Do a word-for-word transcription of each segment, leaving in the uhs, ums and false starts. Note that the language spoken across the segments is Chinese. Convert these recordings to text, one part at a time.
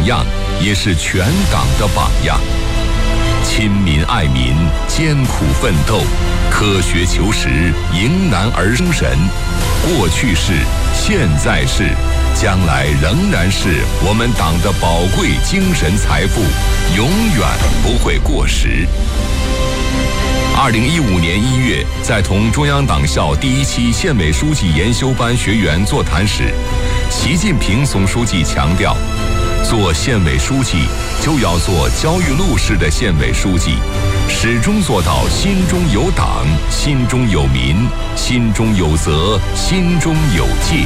样，也是全党的榜样。亲民爱民，艰苦奋斗，科学求实，迎难而生神。过去是，现在是，将来仍然是我们党的宝贵精神财富，永远不会过时。二零一五年一月，在同中央党校第一期县委书记研修班学员座谈时，习近平总书记强调，做县委书记就要做焦裕禄式的县委书记，始终做到心中有党，心中有民，心中有责，心中有戒。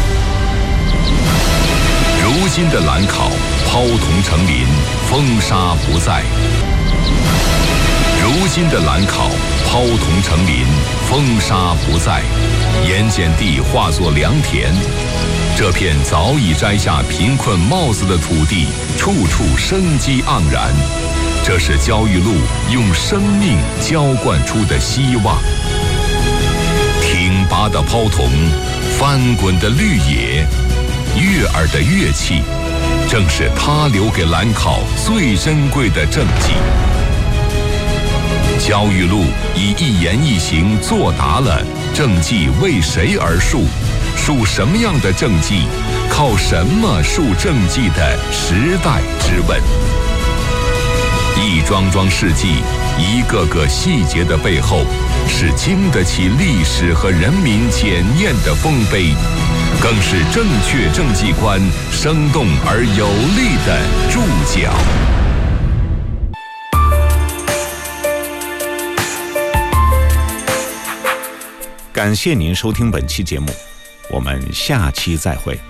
如今的兰考抛铜成林，风沙不再。如今的兰考抛铜成林，风沙不再，盐碱地化作良田。这片早已摘下贫困帽子的土地，处处生机盎然。这是焦裕禄用生命浇灌出的希望。挺拔的抛铜，翻滚的绿野，悦耳的乐器，正是他留给兰考最珍贵的政绩。焦裕禄以一言一行作答了政绩为谁而树，树什么样的政绩，靠什么树政绩的时代之问。一桩桩事迹，一个个细节的背后，是经得起历史和人民检验的丰碑，更是正确政绩观生动而有力的注脚。 感谢您收听本期节目，我们下期再会。